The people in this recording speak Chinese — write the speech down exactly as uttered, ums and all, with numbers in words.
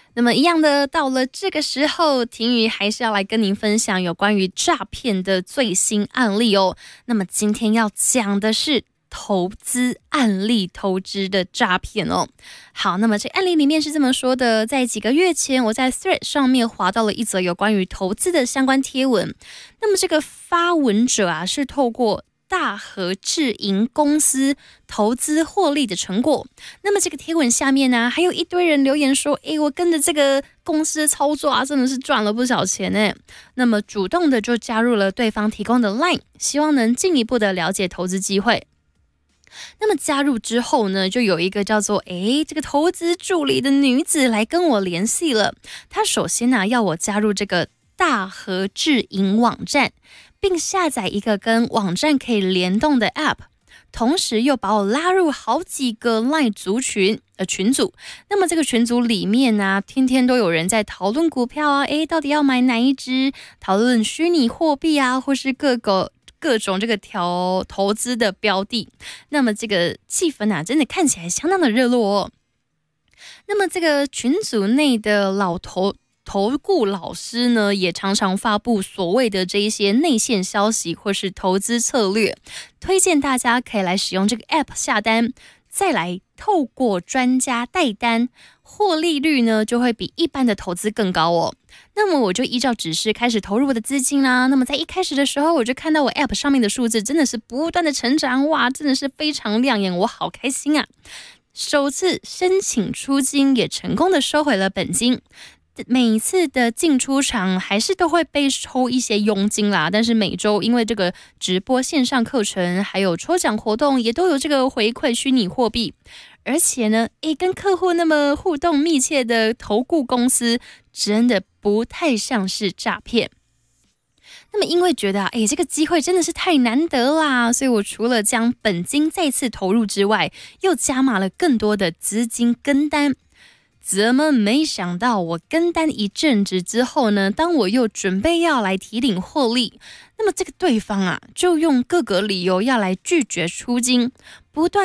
那么一样的，到了这个时候，婷瑜还是要来跟您分享有关于诈骗的最新案例哦。那么今天要讲的是投资案例投资的诈骗哦。好，那么这案例里面是这么说的，在几个月前我在 Thread 上面滑到了一则有关于投资的相关贴文，那么这个发文者啊是透过大和智银公司投资获利的成果。那么这个贴文下面呢、啊，还有一堆人留言说，诶，我跟着这个公司操作啊，真的是赚了不少钱诶。那么主动的就加入了对方提供的 Line， 希望能进一步的了解投资机会。那么加入之后呢，就有一个叫做诶这个投资助理的女子来跟我联系了。她首先呢、啊、要我加入这个大和智银网站，并下载一个跟网站可以联动的 App， 同时又把我拉入好几个 Line 族群呃群组。那么这个群组里面呢、啊，天天都有人在讨论股票啊，诶到底要买哪一支？讨论虚拟货币啊，或是各个各种这个调投资的标的。那么这个气氛啊，真的看起来相当的热络哦。那么这个群组内的老头投顾老师呢，也常常发布所谓的这一些内线消息或是投资策略，推荐大家可以来使用这个 App 下单，再来透过专家带单，获利率呢就会比一般的投资更高哦。那么我就依照指示开始投入我的资金啦。那么在一开始的时候，我就看到我 App 上面的数字真的是不断的成长，哇，真的是非常亮眼，我好开心啊！首次申请出金也成功的收回了本金。每次的进出场还是都会被抽一些佣金啦，但是每周因为这个直播线上课程还有抽奖活动也都有这个回馈虚拟货币。而且呢，诶，跟客户那么互动密切的投顾公司真的不太像是诈骗。那么因为觉得啊，诶，这个机会真的是太难得啦，所以我除了将本金再次投入之外，又加码了更多的资金跟单。怎么没想到我跟单一阵子之后呢，当我又准备要来提领获利，那么这个对方啊就用各个理由要来拒绝出金，不断